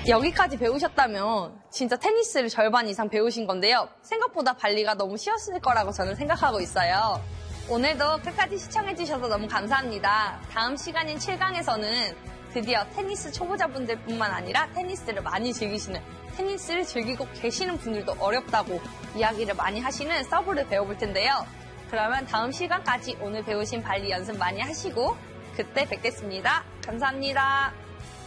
여기까지 배우셨다면 진짜 테니스를 절반 이상 배우신 건데요. 생각보다 발리가 너무 쉬웠을 거라고 저는 생각하고 있어요. 오늘도 끝까지 시청해주셔서 너무 감사합니다. 다음 시간인 7강에서는 드디어 테니스 초보자분들뿐만 아니라 테니스를 많이 즐기시는, 테니스를 즐기고 계시는 분들도 어렵다고 이야기를 많이 하시는 서브를 배워볼 텐데요. 그러면 다음 시간까지 오늘 배우신 발리 연습 많이 하시고 그때 뵙겠습니다. 감사합니다.